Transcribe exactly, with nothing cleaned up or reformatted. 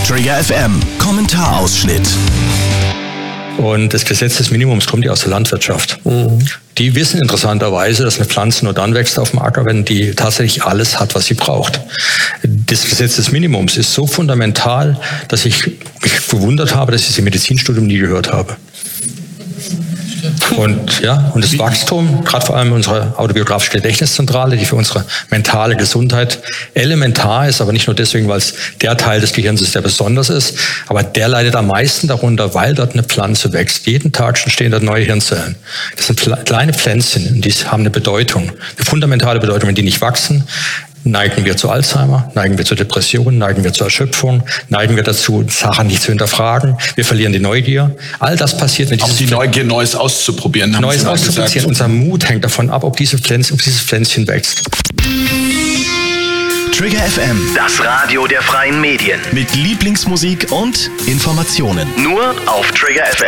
Trigger F M, Kommentarausschnitt. Und das Gesetz des Minimums kommt ja aus der Landwirtschaft. Mhm. Die wissen interessanterweise, dass eine Pflanze nur dann wächst auf dem Acker, wenn die tatsächlich alles hat, was sie braucht. Das Gesetz des Minimums ist so fundamental, dass ich mich gewundert habe, dass ich es im Medizinstudium nie gehört habe. Und ja, und das Wachstum, gerade vor allem unsere autobiografische Gedächtniszentrale, die für unsere mentale Gesundheit elementar ist, aber nicht nur deswegen, weil es der Teil des Gehirns ist, der besonders ist, aber der leidet am meisten darunter, weil dort eine Pflanze wächst. Jeden Tag entstehen dort neue Hirnzellen. Das sind kleine Pflänzchen und die haben eine Bedeutung, eine fundamentale Bedeutung. Wenn die nicht wachsen, neigen wir zu Alzheimer, neigen wir zu Depressionen, neigen wir zur Erschöpfung, neigen wir dazu, Sachen nicht zu hinterfragen. Wir verlieren die Neugier. All das passiert mit Auch die Neugier, Neues auszuprobieren. Haben Neues auszuprobieren. Unser Mut hängt davon ab, ob diese Pflänzchen, ob dieses Pflänzchen wächst. Trigger F M, das Radio der freien Medien. Mit Lieblingsmusik und Informationen. Nur auf Trigger F M.